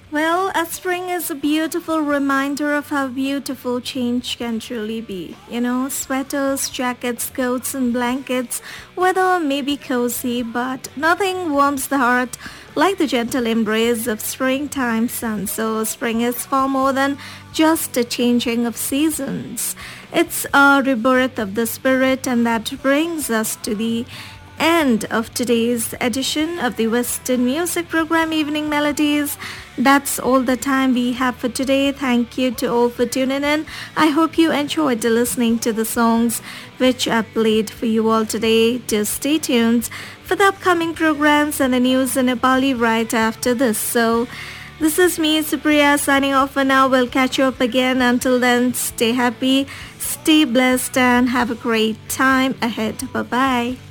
Well, a spring is a beautiful reminder of how beautiful change can truly be. Sweaters, jackets, coats, and blankets, weather may be cozy, but nothing warms the heart like the gentle embrace of springtime sun. So, spring is far more than just a changing of seasons. It's a rebirth of the spirit, and that brings us to the end of today's edition of the Western Music Program Evening Melodies. That's all the time we have for today. Thank you to all for tuning in. I hope you enjoyed listening to the songs which I played for you all today. Just stay tuned for the upcoming programs and the news in Nepali right after this. So this is me, Supriya, signing off for now. We'll catch you up again. Until then, stay happy, stay blessed, and have a great time ahead. Bye-bye.